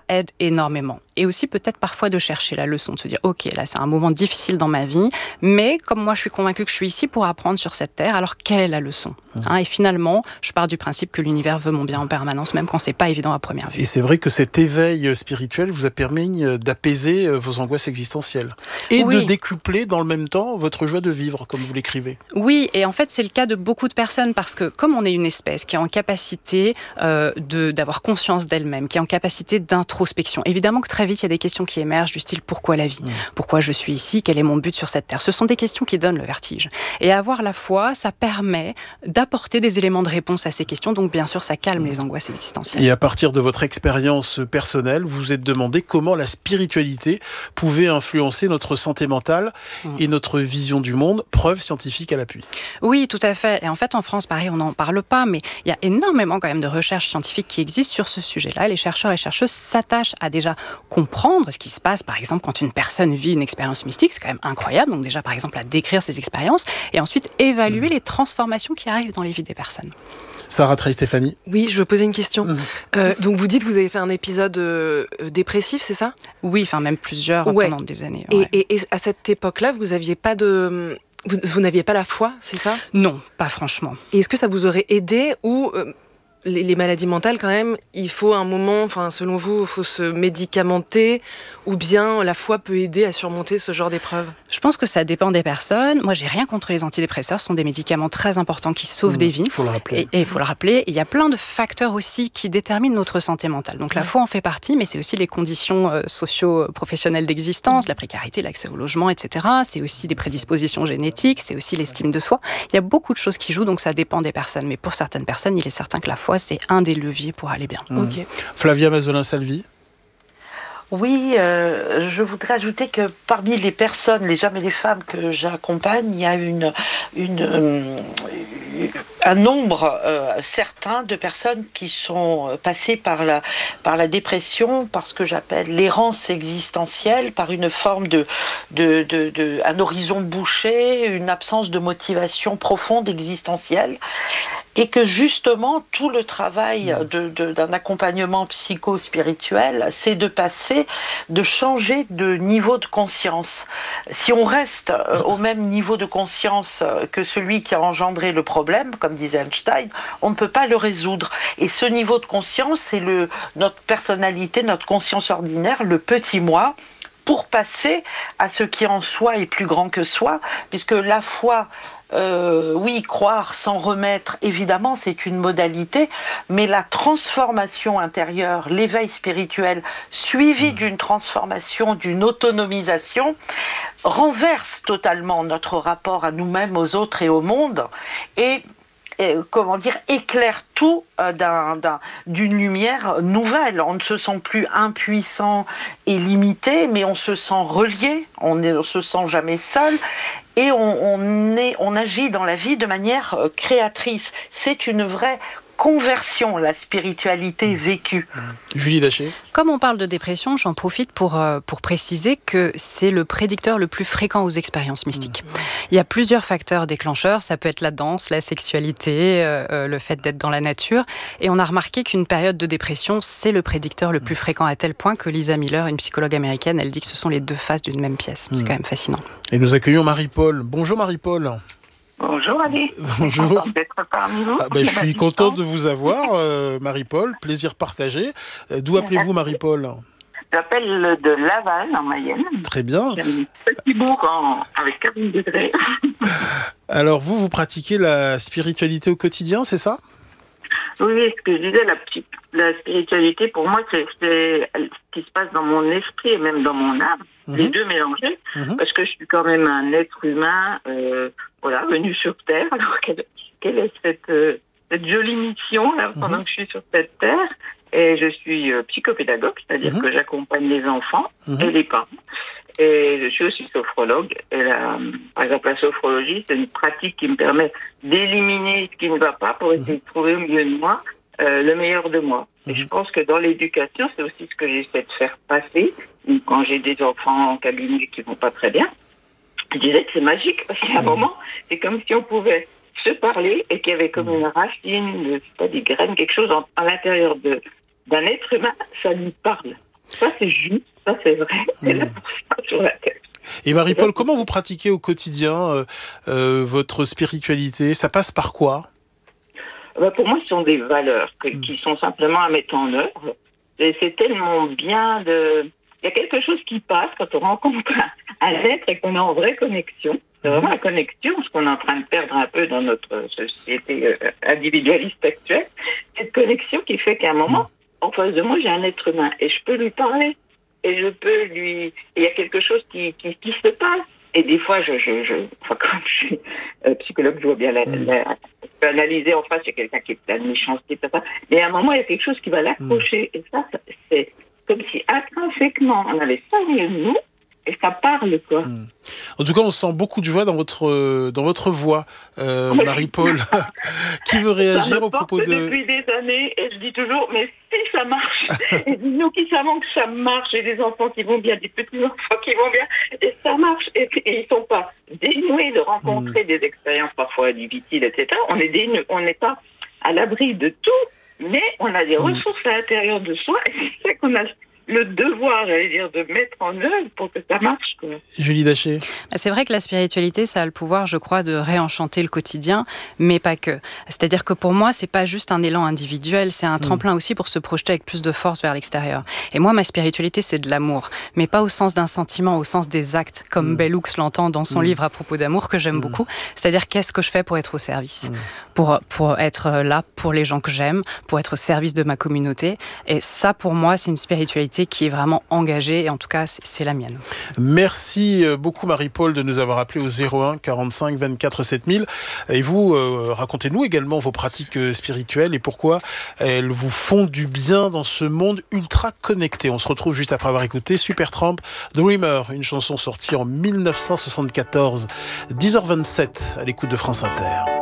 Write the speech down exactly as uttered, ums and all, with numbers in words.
aide énormément. Et aussi peut-être parfois de chercher la leçon, de se dire « Ok, là c'est un moment difficile dans ma vie, mais comme moi je suis convaincue que je suis ici pour apprendre sur cette terre, alors quelle est la leçon mmh. ?» hein, Et finalement, je pars du principe que l'univers veut mon bien en permanence, même quand c'est pas évident à première vue. Et c'est vrai que cet éveil spirituel vous a permis d'apaiser vos angoisses existentielles et oui. de décupler dans le même temps votre joie de vivre, comme vous l'écrivez. Oui, et en fait c'est le cas de beaucoup de personnes parce que comme on est une espèce qui est en capacité euh, de, d'avoir conscience d'elle-même, qui est en capacité d'introspection, évidemment que très vite, il y a des questions qui émergent du style « Pourquoi la vie ? Mmh. Pourquoi je suis ici ? Quel est mon but sur cette terre ?» Ce sont des questions qui donnent le vertige. Et avoir la foi, ça permet d'apporter des éléments de réponse à ces questions. Donc, bien sûr, ça calme mmh. les angoisses existentielles. Et à partir de votre expérience personnelle, vous vous êtes demandé comment la spiritualité pouvait influencer notre santé mentale mmh. et notre vision du monde. Preuve scientifique à l'appui. Oui, tout à fait. Et en fait, en France, pareil, on n'en parle pas, mais il y a énormément quand même de recherches scientifiques qui existent sur ce sujet-là. Les chercheurs et chercheuses s'attachent à déjà comprendre ce qui se passe, par exemple, quand une personne vit une expérience mystique, c'est quand même incroyable. Donc déjà, par exemple, à décrire ces expériences et ensuite évaluer mmh. les transformations qui arrivent dans les vies des personnes. Sarah Trey-Stéphanie. Oui, je veux poser une question. Mmh. Euh, donc vous dites que vous avez fait un épisode euh, dépressif, c'est ça ? Oui, enfin même plusieurs ouais. pendant des années. Ouais. Et, et, et à cette époque-là, vous aviez pas de... Vous, vous n'aviez pas la foi, c'est ça ? Non, pas franchement. Et est-ce que ça vous aurait aidé ou... Euh, Les, les maladies mentales, quand même, il faut un moment, enfin, selon vous, il faut se médicamenter, ou bien la foi peut aider à surmonter ce genre d'épreuve ? Je pense que ça dépend des personnes. Moi, j'ai rien contre les antidépresseurs. Ce sont des médicaments très importants qui sauvent mmh, des vies. Il faut le rappeler. Et il faut le rappeler. Il y a plein de facteurs aussi qui déterminent notre santé mentale. Donc, la foi en fait partie, mais c'est aussi les conditions euh, socio-professionnelles d'existence, mmh. la précarité, l'accès au logement, et cetera. C'est aussi des prédispositions génétiques, c'est aussi l'estime de soi. Il y a beaucoup de choses qui jouent, donc ça dépend des personnes. Mais pour certaines personnes, il est certain que la foi, c'est un des leviers pour aller bien. Mmh. Okay. Flavia Mazzolin-Salvi. Oui, euh, je voudrais ajouter que parmi les personnes, les hommes et les femmes que j'accompagne, il y a une, une, euh, un nombre euh, certain de personnes qui sont passées par la, par la dépression, par ce que j'appelle l'errance existentielle, par une forme de, de, de, de un horizon bouché, une absence de motivation profonde existentielle. Et que justement, tout le travail de, de, d'un accompagnement psycho-spirituel, c'est de passer, de changer de niveau de conscience. Si on reste euh, au même niveau de conscience que celui qui a engendré le problème, comme disait Einstein, on ne peut pas le résoudre. Et ce niveau de conscience, c'est le, notre personnalité, notre conscience ordinaire, le petit moi, pour passer à ce qui en soi est plus grand que soi, puisque la foi... Euh, oui, croire sans remettre, évidemment, c'est une modalité, mais la transformation intérieure, l'éveil spirituel, suivi d'une transformation, d'une autonomisation, renverse totalement notre rapport à nous-mêmes, aux autres et au monde, et Et, comment dire, éclaire tout euh, d'un, d'un, d'une lumière nouvelle. On ne se sent plus impuissant et limité, mais on se sent relié, on ne se sent jamais seul, et on, on, est, on agit dans la vie de manière euh, créatrice. C'est une vraie conversion, la spiritualité vécue. Julie Daché. Comme on parle de dépression, j'en profite pour, euh, pour préciser que c'est le prédicteur le plus fréquent aux expériences mystiques. Mmh. Il y a plusieurs facteurs déclencheurs, ça peut être la danse, la sexualité, euh, le fait d'être dans la nature, et on a remarqué qu'une période de dépression, c'est le prédicteur le plus fréquent à tel point que Lisa Miller, une psychologue américaine, elle dit que ce sont les deux faces d'une même pièce. C'est mmh. quand même fascinant. Et nous accueillons Marie-Paul. Bonjour Marie-Paul. Bonjour Ali. Bonjour. D'être parmi vous. Ah ben, je suis content de vous avoir, euh, Marie-Paul. Plaisir partagé. D'où appelez-vous Marie-Paul ? J'appelle de Laval, en Mayenne. Très bien. J'ai un petit bourg en, avec quarante degrés. Alors vous, vous pratiquez la spiritualité au quotidien, c'est ça ? Oui, ce que je disais, la, la spiritualité, pour moi, c'est, c'est ce qui se passe dans mon esprit et même dans mon âme. Mmh. Les deux mélangés, mmh. parce que je suis quand même un être humain, euh, voilà, venu sur Terre. Alors, quelle, quelle est cette, euh, cette jolie mission, là, pendant mmh. que je suis sur cette Terre ? Et je suis euh, psychopédagogue, c'est-à-dire mmh. que j'accompagne les enfants mmh. et les parents. Et je suis aussi sophrologue. Et la, par exemple, la sophrologie, c'est une pratique qui me permet d'éliminer ce qui ne va pas pour essayer de trouver au milieu de moi euh, le meilleur de moi. Mmh. Et je pense que dans l'éducation, c'est aussi ce que j'essaie de faire passer. Donc, quand j'ai des enfants en cabinet qui vont pas très bien, je disais que c'est magique, parce qu'à un mmh. moment, c'est comme si on pouvait se parler et qu'il y avait comme mmh. une racine, pas des graines, quelque chose en, à l'intérieur de, d'un être humain, ça lui parle. Ça, c'est juste, ça, c'est vrai. C'est mmh. là pour ça sur la tête. Et Marie-Paul, comment vous pratiquez au quotidien euh, euh, votre spiritualité? Ça passe par quoi? Ben, pour moi, ce sont des valeurs que, mmh. qui sont simplement à mettre en œuvre. Et c'est tellement bien de... Il y a quelque chose qui passe quand on rencontre un, un être et qu'on est en vraie connexion. C'est vraiment la connexion, ce qu'on est en train de perdre un peu dans notre société euh, individualiste actuelle. Cette connexion qui fait qu'à un moment, mmh. en face de moi, j'ai un être humain et je peux lui parler. Et je peux lui... Il y a quelque chose qui, qui, qui se passe. Et des fois, je, je, je... Enfin, comme je suis euh, psychologue, je vois bien la, la... Je peux analyser en face, il y a quelqu'un qui est plein de méchanceté, tout ça. Mais à un moment, il y a quelque chose qui va l'accrocher. Mmh. Et ça, c'est comme si intrinsèquement, on avait ça au milieu de nous, et ça parle, quoi. Mmh. En tout cas, on sent beaucoup de joie dans votre, dans votre voix, euh, Marie-Paul. Qui veut réagir au propos de... depuis des années, et je dis toujours, mais si ça marche, et nous qui savons que ça marche, et des enfants qui vont bien, des petits-enfants qui vont bien, et ça marche, et, et ils ne sont pas dénoués de rencontrer mmh. des expériences parfois difficiles, et cetera. On est dénu... on n'est pas à l'abri de tout, mais on a des mmh. ressources à l'intérieur de soi, et c'est ça qu'on a le devoir, j'allais dire, de mettre en œuvre pour que ça marche, quoi. Julie Daché. C'est vrai que la spiritualité, ça a le pouvoir, je crois, de réenchanter le quotidien, mais pas que. C'est-à-dire que pour moi, c'est pas juste un élan individuel, c'est un tremplin mmh. aussi pour se projeter avec plus de force vers l'extérieur. Et moi, ma spiritualité, c'est de l'amour, mais pas au sens d'un sentiment, au sens des actes, comme mmh. Bellux l'entend dans son mmh. livre à propos d'amour, que j'aime mmh. beaucoup. C'est-à-dire, qu'est-ce que je fais pour être au service, mmh. pour, pour être là pour les gens que j'aime, pour être au service de ma communauté. Et ça, pour moi, c'est une spiritualité qui est vraiment engagée, et en tout cas, c'est, c'est la mienne. Merci beaucoup Marie-Paul de nous avoir appelé au zéro un quarante-cinq vingt-quatre sept mille. Et vous, euh, racontez-nous également vos pratiques spirituelles et pourquoi elles vous font du bien dans ce monde ultra connecté. On se retrouve juste après avoir écouté Supertramp, Dreamer, une chanson sortie en mille neuf cent soixante-quatorze, dix heures vingt-sept à l'écoute de France Inter.